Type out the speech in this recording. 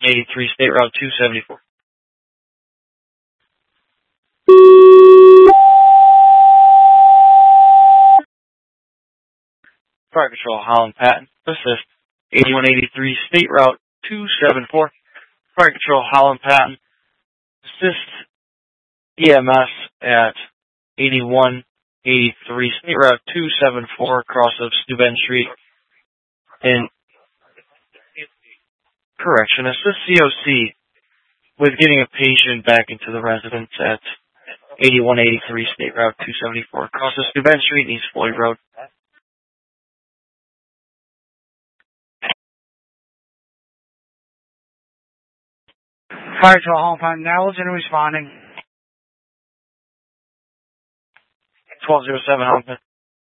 8183 State Route 274. Fire Control, Holland Patton. Assist. 8183 State Route 274. Fire Control, Holland Patton. Assist EMS at 8183 State Route 274 across of Steuben Street. In correction, assist COC with getting a patient back into the residence at 8183 State Route 274 across of Steuben Street and East Floyd Road. Fire to Holland Patton, negligent responding. 1207 Holland Patton.